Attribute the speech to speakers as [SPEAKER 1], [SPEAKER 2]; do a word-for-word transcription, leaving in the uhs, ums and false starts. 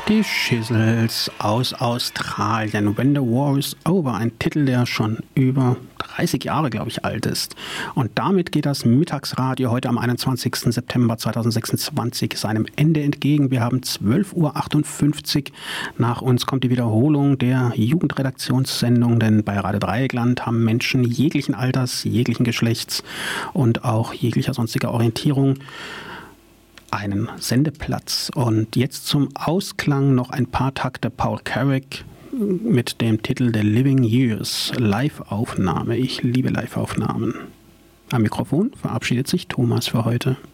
[SPEAKER 1] Die Chisels aus Australien. When the War is Over. Ein Titel, der schon über dreißig Jahre, glaube ich, alt ist. Und damit geht das Mittagsradio heute am einundzwanzigsten September zweitausendsechsundzwanzig seinem Ende entgegen. Wir haben zwölf Uhr achtundfünfzig. Nach uns kommt die Wiederholung der Jugendredaktionssendung, denn bei Radio Dreieckland haben Menschen jeglichen Alters, jeglichen Geschlechts und auch jeglicher sonstiger Orientierung einen Sendeplatz. Und jetzt zum Ausklang noch ein paar Takte Paul Carrack mit dem Titel The Living Years, Live-Aufnahme. Ich liebe Live-Aufnahmen. Am Mikrofon verabschiedet sich Thomas für heute.